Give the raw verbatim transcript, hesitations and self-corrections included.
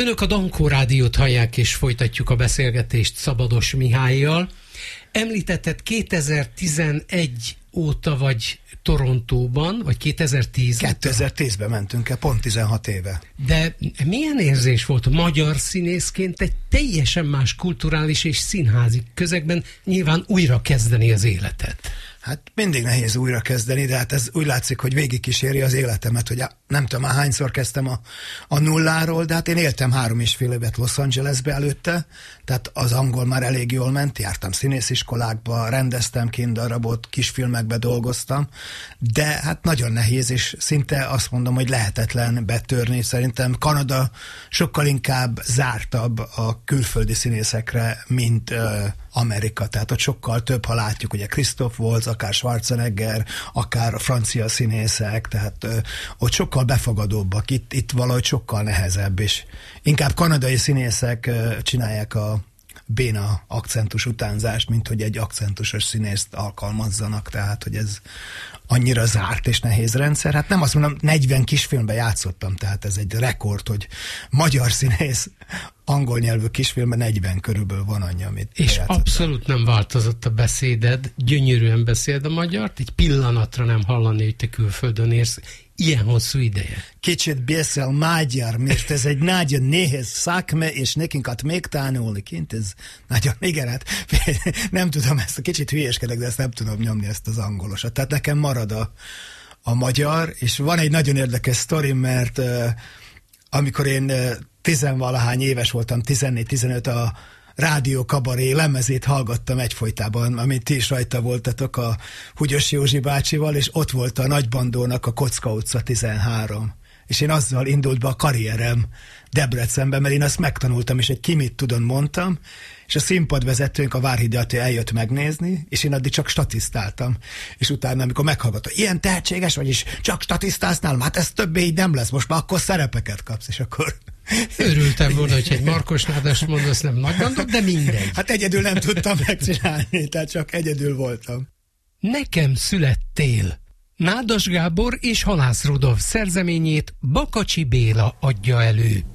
Önök a Dankó Rádiót hallják, és folytatjuk a beszélgetést Szabados Mihályjal. Említetted, kétezer-tizenegy óta vagy Torontóban, vagy kétezer-tíz? kétezer-tízben mentünk el, pont tizenhat éve. De milyen érzés volt magyar színészként egy teljesen más kulturális és színházi közegben nyilván újra kezdeni az életet? Hát mindig nehéz újra kezdeni, de hát ez úgy látszik, hogy végigkíséri az életemet, hogy nem tudom már hányszor kezdtem a, a nulláról, de hát én éltem három és fél évet Los Angelesbe előtte, tehát az angol már elég jól ment, jártam színésziskolákba, rendeztem kindarabot, kisfilmekbe dolgoztam, de hát nagyon nehéz, és szinte azt mondom, hogy lehetetlen betörni. Szerintem Kanada sokkal inkább zártabb a külföldi színészekre, mint uh, Amerika, tehát ott sokkal több, ha látjuk, ugye Christoph Waltz, akár Schwarzenegger, akár a francia színészek, tehát ö, ott sokkal befogadóbbak, itt, itt valahogy sokkal nehezebb, és inkább kanadai színészek ö, csinálják a béna akcentus utánzást, mint hogy egy akcentusos színészt alkalmazzanak, tehát hogy ez annyira zárt és nehéz rendszer. Hát nem azt mondom, negyven kisfilmben játszottam, tehát ez egy rekord, hogy magyar színész angol nyelvű kisfilmben negyven körülbelül van annyi, amit És játszottam. Abszolút nem változott a beszéded, gyönyörűen beszéled a magyart, egy pillanatra nem hallani, hogy te külföldön érsz ilyen hosszú ideje. Kicsit beszél magyar, mert ez egy nagyon nehéz szakma, és nekünk hát még tanulni kint, ez nagyon, igen, hát nem tudom ezt, kicsit hülyéskedek, de ezt nem tudom nyomni, ezt az angolosat. Tehát nekem marad a, a magyar, és van egy nagyon érdekes sztori, mert uh, amikor én uh, tizenvalahány éves voltam, tizennégy-tizenöt, a Rádió Kabaré lemezét hallgattam egyfolytában, amit ti is rajta voltatok a Húgyos Józsi bácsival, és ott volt a Nagybandónak a Kocka utca tizenhárom. És én azzal indult be a karrierem Debrecenben, mert én azt megtanultam, és egy ki mit tudom mondtam, és a színpadvezetőnk, a Várhidi Attila eljött megnézni, és én addig csak statisztáltam. És utána, amikor meghallgatta, ilyen tehetséges vagy, és csak statisztálsz nálam, hát ez többé így nem lesz, most már akkor szerepeket kapsz, és akkor... Örültem volna, hogy egy Markos Nádást mondasz, nem nagy gondot, de mindegy. Hát egyedül nem tudtam megcsinálni, tehát csak egyedül voltam. Nekem születtél. Nádas Gábor és Halász Rudolf szerzeményét Bakacsi Béla adja elő.